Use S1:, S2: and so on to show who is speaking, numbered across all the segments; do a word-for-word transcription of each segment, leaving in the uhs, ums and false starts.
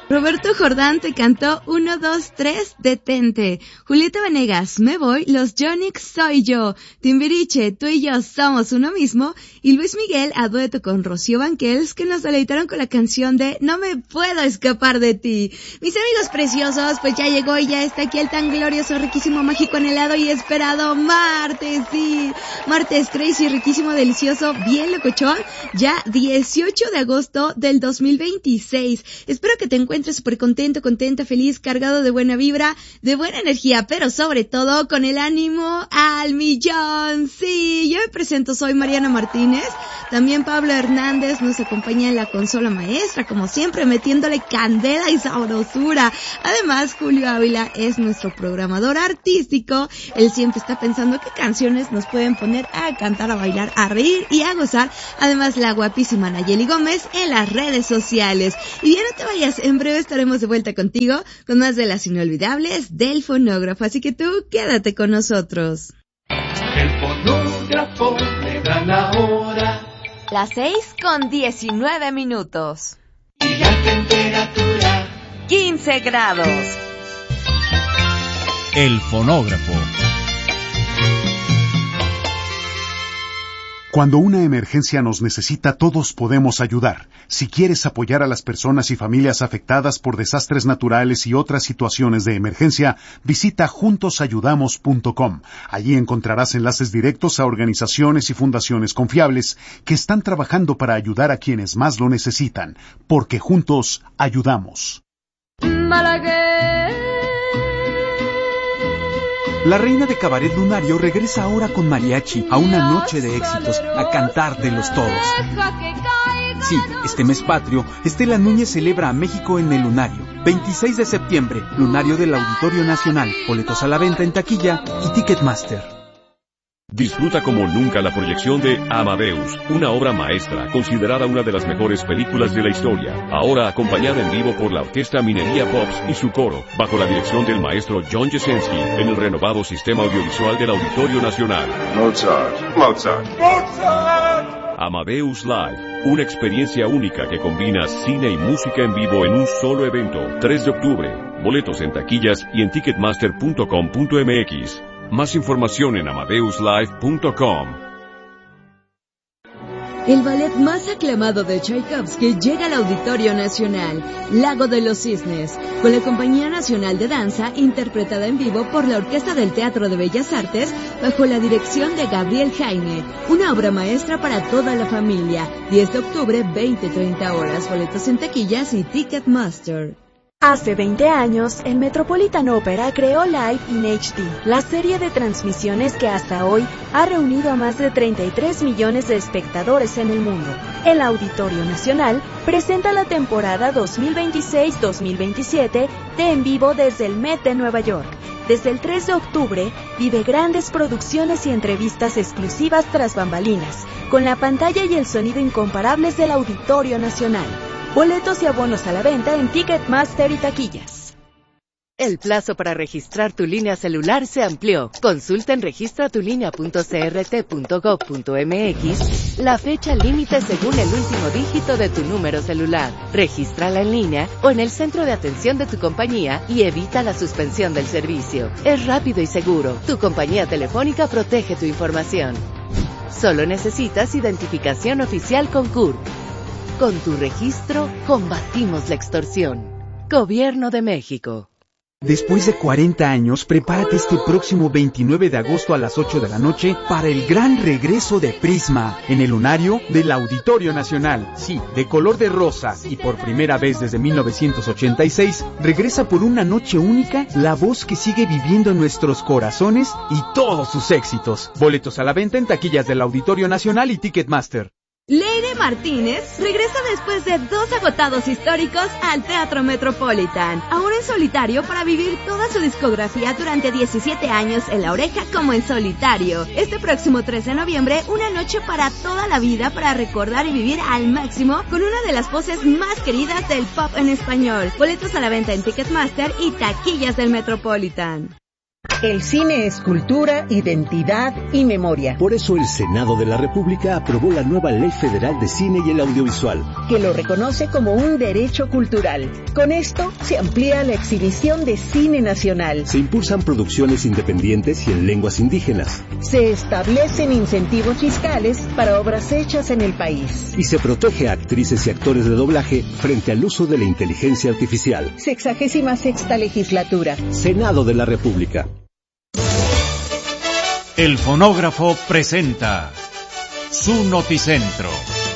S1: Roberto Jordán te cantó uno, dos, tres, detente. Julieta Venegas, Me Voy, Los Yonix, Soy Yo. Timbiriche, Tú y Yo Somos Uno Mismo. Y Luis Miguel a dueto con Rocío Banquels, que nos deleitaron con la canción de No Me Puedo Escapar de Ti. Mis amigos preciosos, pues ya llegó y ya está aquí el tan glorioso, riquísimo, mágico, anhelado y esperado martes, sí. Martes crazy, riquísimo, delicioso, bien locochón. Ya dieciocho de agosto del dos mil veintiséis. Espero que te encuentres súper contento, contenta, feliz, cargado de buena vibra, de buena energía, pero sobre todo con el ánimo al millón. Sí, yo me presento, soy Mariana Martínez. También Pablo Hernández nos acompaña en la consola maestra, como siempre, metiéndole candela y sabrosura. Además, Julio Ávila es nuestro programador artístico. Él siempre está pensando qué canciones nos pueden poner a cantar, a bailar, a reír y a gozar. Además, la guapísima Nayeli Gómez en las redes sociales. Y ya no te vayas, en breve estaremos de vuelta contigo con más de las inolvidables del fonógrafo. Así que tú, quédate con nosotros.
S2: El fonógrafo le da la hora.
S3: Las seis con diecinueve minutos.
S2: Y la temperatura
S3: quince grados.
S4: El fonógrafo.
S5: Cuando una emergencia nos necesita, todos podemos ayudar. Si quieres apoyar a las personas y familias afectadas por desastres naturales y otras situaciones de emergencia, visita juntos ayudamos punto com. Allí encontrarás enlaces directos a organizaciones y fundaciones confiables que están trabajando para ayudar a quienes más lo necesitan, porque juntos ayudamos.
S6: La reina de Cabaret Lunario regresa ahora con mariachi a una noche de éxitos, a cantártelos todos. Sí, este mes patrio, Estela Núñez celebra a México en el Lunario. veintiséis de septiembre, Lunario del Auditorio Nacional. Boletos a la venta en taquilla y Ticketmaster.
S7: Disfruta como nunca la proyección de Amadeus, una obra maestra, considerada una de las mejores películas de la historia. Ahora acompañada en vivo por la Orquesta Minería Pops y su coro, bajo la dirección del maestro John Jesensky, en el renovado sistema audiovisual del Auditorio Nacional.
S8: Mozart, Mozart, Mozart.
S7: Amadeus Live, una experiencia única que combina cine y música en vivo en un solo evento. tres de octubre. Boletos en taquillas y en ticketmaster punto com punto m x. Más información en amadeus live punto com.
S1: El ballet más aclamado de Tchaikovsky llega al Auditorio Nacional, Lago de los Cisnes, con la Compañía Nacional de Danza, interpretada en vivo por la Orquesta del Teatro de Bellas Artes, bajo la dirección de Gabriel Jaime, una obra maestra para toda la familia. diez de octubre, veinte treinta horas, boletos en taquillas y Ticketmaster.
S9: Hace veinte años, el Metropolitan Opera creó Live in H D, la serie de transmisiones que hasta hoy ha reunido a más de treinta y tres millones de espectadores en el mundo. El Auditorio Nacional presenta la temporada dos mil veintiséis dos mil veintisiete de En Vivo desde el Met de Nueva York. Desde el tres de octubre, vive grandes producciones y entrevistas exclusivas tras bambalinas, con la pantalla y el sonido incomparables del Auditorio Nacional. Boletos y abonos a la venta en Ticketmaster y taquillas.
S10: El plazo para registrar tu línea celular se amplió. Consulta en registra tu línea punto c r t punto gov punto m x la fecha límite según el último dígito de tu número celular. Regístrala en línea o en el centro de atención de tu compañía y evita la suspensión del servicio. Es rápido y seguro. Tu compañía telefónica protege tu información. Solo necesitas identificación oficial con C U R P. Con tu registro, combatimos la extorsión. Gobierno de México.
S6: Después de cuarenta años, prepárate este próximo veintinueve de agosto a las ocho de la noche para el gran regreso de Prisma en el Lunario del Auditorio Nacional. Sí, de color de rosa y por primera vez desde mil novecientos ochenta y seis, regresa por una noche única la voz que sigue viviendo en nuestros corazones y todos sus éxitos. Boletos a la venta en taquillas del Auditorio Nacional y Ticketmaster.
S1: Leire Martínez regresa después de dos agotados históricos al Teatro Metropolitan, ahora en solitario para vivir toda su discografía durante diecisiete años en La Oreja como en solitario. Este próximo tres de noviembre, una noche para toda la vida para recordar y vivir al máximo con una de las voces más queridas del pop en español. Boletos a la venta en Ticketmaster y taquillas del Metropolitan.
S4: El cine es cultura, identidad y memoria.
S11: Por eso el Senado de la República aprobó la nueva Ley Federal de Cine y el Audiovisual,
S4: que lo reconoce como un derecho cultural. Con esto se amplía la exhibición de cine nacional.
S11: Se impulsan producciones independientes y en lenguas indígenas.
S4: Se establecen incentivos fiscales para obras hechas en el país.
S11: Y se protege a actrices y actores de doblaje frente al uso de la inteligencia artificial.
S4: Sexagésima sexta legislatura.
S11: Senado de la República.
S12: El fonógrafo presenta su noticentro.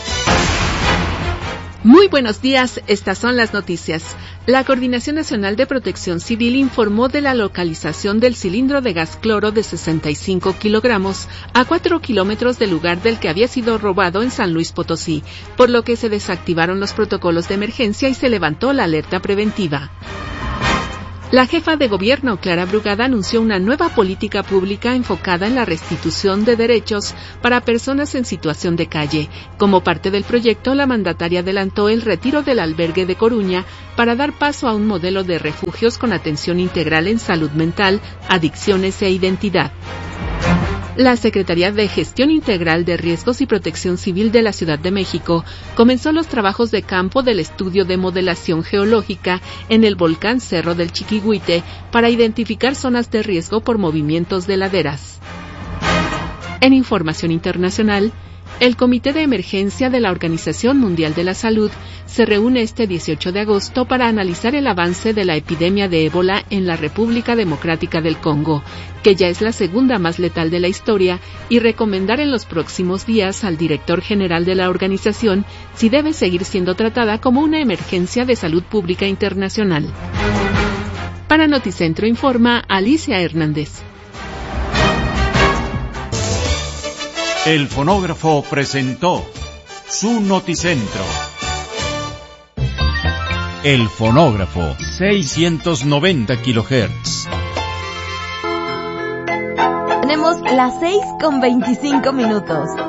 S13: Muy buenos días, estas son las noticias. La Coordinación Nacional de Protección Civil informó de la localización del cilindro de gas cloro de sesenta y cinco kilogramos a cuatro kilómetros del lugar del que había sido robado en San Luis Potosí, por lo que se desactivaron los protocolos de emergencia y se levantó la alerta preventiva. La jefa de gobierno, Clara Brugada, anunció una nueva política pública enfocada en la restitución de derechos para personas en situación de calle. Como parte del proyecto, la mandataria adelantó el retiro del albergue de Coruña para dar paso a un modelo de refugios con atención integral en salud mental, adicciones e identidad. La Secretaría de Gestión Integral de Riesgos y Protección Civil de la Ciudad de México comenzó los trabajos de campo del estudio de modelación geológica en el volcán Cerro del Chiquihuite para identificar zonas de riesgo por movimientos de laderas. En información internacional, el Comité de Emergencia de la Organización Mundial de la Salud se reúne este dieciocho de agosto para analizar el avance de la epidemia de ébola en la República Democrática del Congo, que ya es la segunda más letal de la historia, y recomendar en los próximos días al director general de la organización si debe seguir siendo tratada como una emergencia de salud pública internacional. Para Noticentro informa Alicia Hernández.
S12: El fonógrafo presentó su noticentro. El fonógrafo, seiscientos noventa kilohertz.
S3: Tenemos las seis con veinticinco minutos.